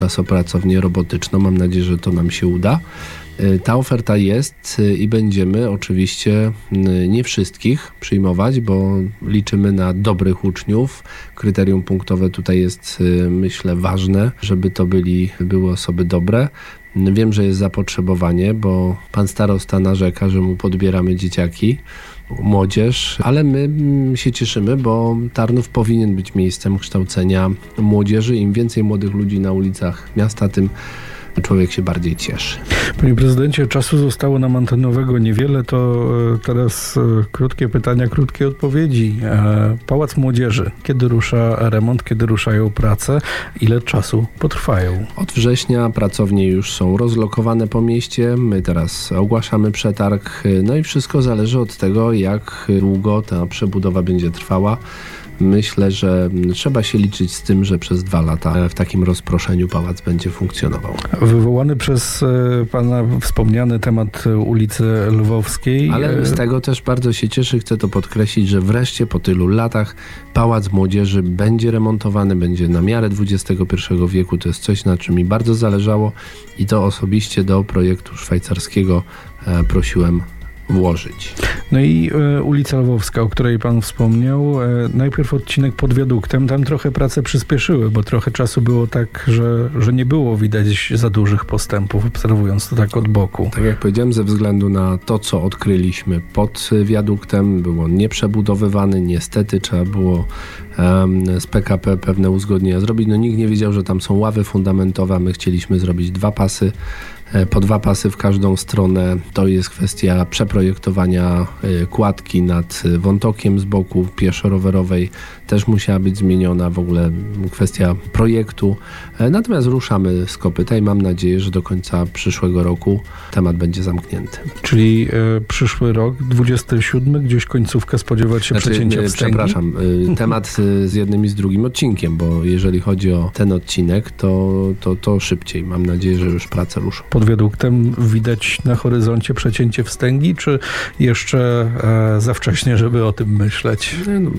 o pracownię robotyczną. Mam nadzieję, że to nam się uda. Ta oferta jest i będziemy oczywiście nie wszystkich przyjmować, bo liczymy na dobrych uczniów. Kryterium punktowe tutaj jest, myślę, ważne, żeby to były osoby dobre. Wiem, że jest zapotrzebowanie, bo pan starosta narzeka, że mu podbieramy dzieciaki, młodzież, ale my się cieszymy, bo Tarnów powinien być miejscem kształcenia młodzieży. Im więcej młodych ludzi na ulicach miasta, tym człowiek się bardziej cieszy. Panie prezydencie, czasu zostało nam antenowego niewiele, to teraz krótkie pytania, krótkie odpowiedzi. Pałac Młodzieży. Kiedy rusza remont, kiedy ruszają prace? Ile czasu potrwają? Od września pracownie już są rozlokowane po mieście. My teraz ogłaszamy przetarg. No i wszystko zależy od tego, jak długo ta przebudowa będzie trwała. Myślę, że trzeba się liczyć z tym, że przez 2 lata w takim rozproszeniu pałac będzie funkcjonował. Wywołany przez pana wspomniany temat ulicy Lwowskiej. Ale z tego też bardzo się cieszę, chcę to podkreślić, że wreszcie po tylu latach Pałac Młodzieży będzie remontowany, będzie na miarę XXI wieku. To jest coś, na czym mi bardzo zależało i to osobiście do projektu szwajcarskiego prosiłem włożyć. No i ulica Lwowska, o której pan wspomniał. Najpierw odcinek pod wiaduktem. Tam trochę prace przyspieszyły, bo trochę czasu było tak, że nie było widać za dużych postępów, obserwując to tak od boku. Tak jak powiedziałem, ze względu na to, co odkryliśmy pod wiaduktem, było nieprzebudowywane. Niestety trzeba było z PKP pewne uzgodnienia zrobić. No nikt nie wiedział, że tam są ławy fundamentowe. My chcieliśmy zrobić 2 pasy. Po 2 pasy w każdą stronę. To jest kwestia przeprojektowania kładki nad wątokiem z boku pieszo-rowerowej. Też musiała być zmieniona, w ogóle kwestia projektu. Natomiast ruszamy z kopyta i mam nadzieję, że do końca przyszłego roku temat będzie zamknięty. Czyli przyszły rok, 27, gdzieś końcówkę spodziewać się przecięcia wstęgi? Przepraszam, temat z jednym i z drugim odcinkiem, bo jeżeli chodzi o ten odcinek, to szybciej. Mam nadzieję, że już prace ruszą. Pod wiaduktem widać na horyzoncie przecięcie wstęgi, czy jeszcze za wcześnie, żeby o tym myśleć?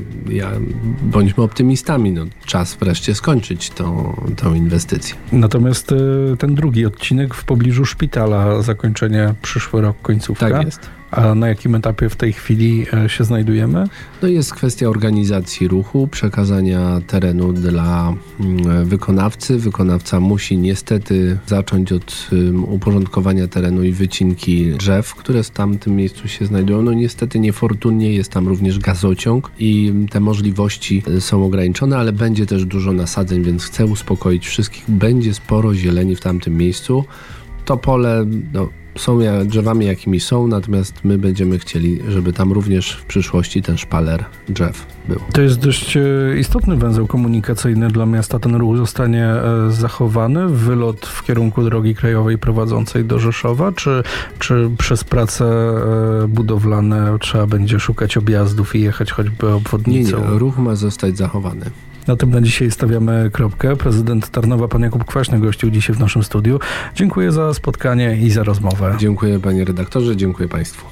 Bądźmy optymistami. Czas wreszcie skończyć tą inwestycję. Natomiast ten drugi odcinek w pobliżu szpitala, zakończenie przyszły rok, końcówka. Tak jest. A na jakim etapie w tej chwili się znajdujemy? Jest kwestia organizacji ruchu, przekazania terenu dla wykonawcy. Wykonawca musi niestety zacząć od uporządkowania terenu i wycinki drzew, które w tamtym miejscu się znajdują. Niestety niefortunnie jest tam również gazociąg i te możliwości są ograniczone, ale będzie też dużo nasadzeń, więc chcę uspokoić wszystkich. Będzie sporo zieleni w tamtym miejscu. To pole są drzewami, jakimi są, natomiast my będziemy chcieli, żeby tam również w przyszłości ten szpaler drzew był. To jest dość istotny węzeł komunikacyjny dla miasta. Ten ruch zostanie zachowany. Wylot w kierunku drogi krajowej prowadzącej do Rzeszowa, czy przez prace budowlane trzeba będzie szukać objazdów i jechać choćby obwodnicą? Nie, ruch ma zostać zachowany. Na tym na dzisiaj stawiamy kropkę. Prezydent Tarnowa, pan Jakub Kwaśny, gościł dzisiaj w naszym studiu. Dziękuję za spotkanie i za rozmowę. Dziękuję, panie redaktorze, dziękuję państwu.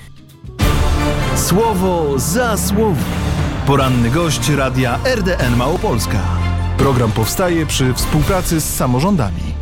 Słowo za słowo. Poranny gość radia RDN Małopolska. Program powstaje przy współpracy z samorządami.